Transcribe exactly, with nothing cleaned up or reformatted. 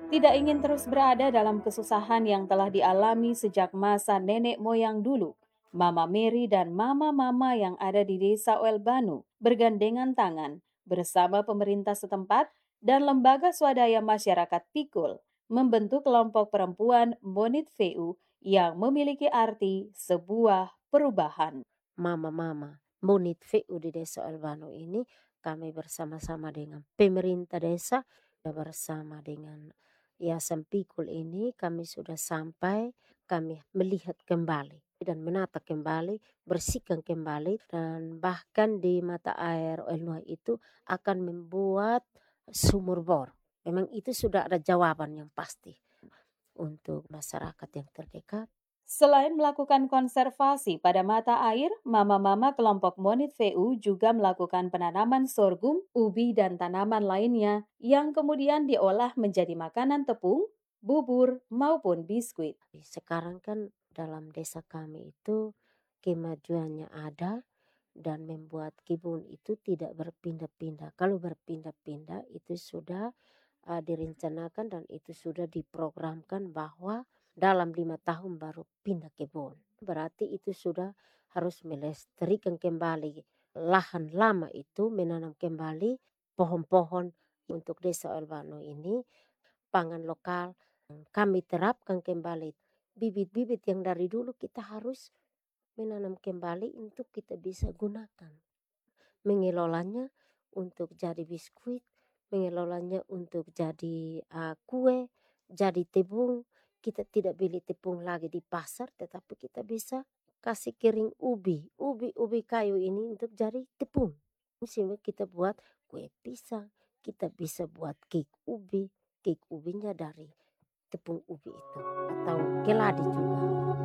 Tidak ingin terus berada dalam kesusahan yang telah dialami sejak masa nenek moyang dulu, Mama Mary dan mama-mama yang ada di desa Oelbanu bergandengan tangan bersama pemerintah setempat dan lembaga swadaya masyarakat Pikul membentuk kelompok perempuan Monit V U yang memiliki arti sebuah perubahan. Mama-mama Monit V U di Desa Albano ini kami bersama-sama dengan pemerintah desa dan bersama dengan Yayasan Pikul ini kami sudah sampai, kami melihat kembali dan menata kembali, bersihkan kembali dan bahkan di mata air Elnuai itu akan membuat sumur bor. Memang itu sudah ada jawaban yang pasti untuk masyarakat yang terdekat. Selain melakukan konservasi pada mata air, mama-mama kelompok Monit V U juga melakukan penanaman sorghum, ubi, dan tanaman lainnya yang kemudian diolah menjadi makanan tepung, bubur, maupun biskuit. Sekarang kan dalam desa kami itu kemajuannya ada dan membuat kebun itu tidak berpindah-pindah. Kalau berpindah-pindah itu sudah uh, direncanakan dan itu sudah diprogramkan bahwa dalam lima tahun baru pindah kebun. Berarti itu sudah harus melestarikan kembali lahan lama itu, menanam kembali pohon-pohon untuk desa Albano ini, pangan lokal. Kami terapkan kembali bibit-bibit yang dari dulu kita harus menanam kembali untuk kita bisa gunakan. Mengelolanya untuk jadi biskuit, mengelolanya untuk jadi uh, kue, jadi tepung. Kita tidak beli tepung lagi di pasar, tetapi kita bisa kasih kering ubi, ubi-ubi kayu ini untuk jadi tepung. Sehingga kita buat kue pisang, kita bisa buat cake ubi, cake ubinya dari tepung ubi itu atau keladi juga.